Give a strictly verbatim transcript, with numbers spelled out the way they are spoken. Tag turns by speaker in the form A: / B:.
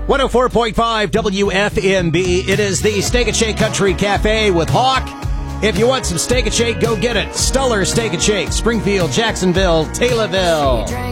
A: one oh four point five W F M B. It is the Steak and Shake Country Cafe with Hawk. If you want some Steak and Shake, go get it. Stuller Steak and Shake, Springfield, Jacksonville, Taylorville.